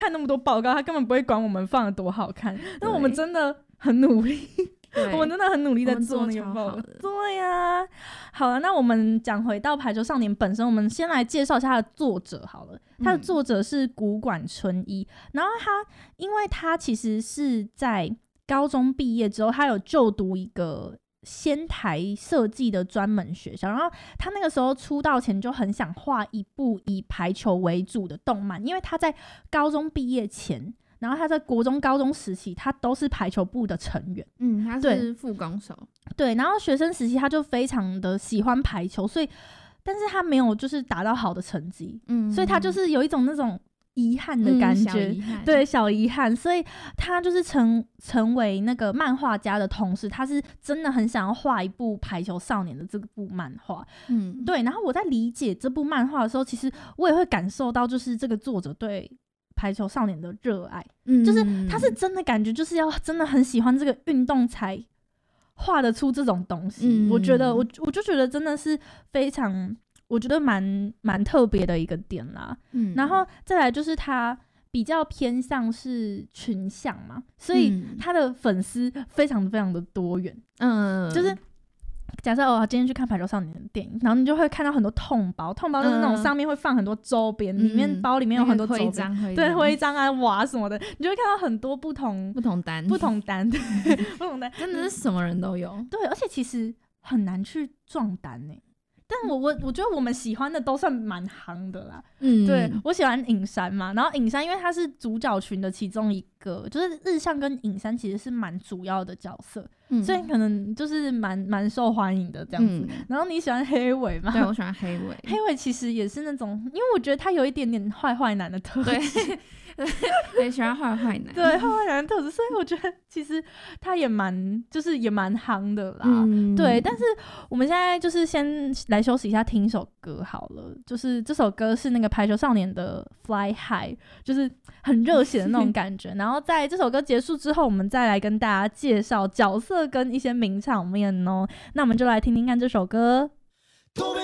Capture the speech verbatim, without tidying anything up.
看那么多报告，他根本不会管我们放的多好看，但我们真的很努力。我们真的很努力在做那个报告。对呀、啊，好了，那我们讲回到排球少年本身，我们先来介绍一下他的作者好了。他的作者是古馆春一、嗯、然后他因为他其实是在高中毕业之后，他有就读一个仙台设计的专门学校，然后他那个时候出道前就很想画一部以排球为主的动漫，因为他在高中毕业前，然后他在国中高中时期他都是排球部的成员。 嗯，他是副攻手。 对, 对，然后学生时期他就非常的喜欢排球，所以但是他没有就是达到好的成绩。嗯，所以他就是有一种那种遗憾的感觉、嗯、小遗憾，对，小遗憾，所以他就是成成为那个漫画家的同时，他是真的很想要画一部排球少年的这部漫画。嗯，对，然后我在理解这部漫画的时候，其实我也会感受到就是这个作者对排球少年的热爱、嗯、就是他是真的感觉就是要真的很喜欢这个运动才画得出这种东西、嗯、我觉得我我就觉得真的是非常我觉得蛮蛮特别的一个点啦、嗯、然后再来就是他比较偏向是群像嘛，所以他的粉丝非常非常的多元。嗯，就是假设我今天去看排球少年的电影，然后你就会看到很多痛包，痛包就是那种上面会放很多周边、嗯、里面包里面有很多周边、 徽章， 对，徽章啊瓦什么的，你就会看到很多不同不同单不同单不同单， 真的是什么人都有。 对，而且其实很难去撞单欸，但我我我觉得我们喜欢的都算蛮夯的啦。嗯，对，我喜欢影山嘛，然后影山因为他是主角群的其中一个，就是日向跟影山其实是蛮主要的角色、嗯、所以可能就是蛮蛮受欢迎的这样子、嗯、然后你喜欢黑尾吗？ 对，我喜欢黑尾。 黑尾其实也是那种，因为我觉得他有一点点坏坏男的特质。 对对，喜欢坏坏男， 对，坏坏男的特质，所以我觉得其实他也蛮就是也蛮夯的啦、嗯、对。但是我们现在就是先来休息一下，听一首歌好了，就是这首歌是那个排球少年的 Fly High， 就是很热血的那种感觉然后在这首歌结束之后，我们再来跟大家介绍角色跟一些名场面哦。那我们就来听听看这首歌。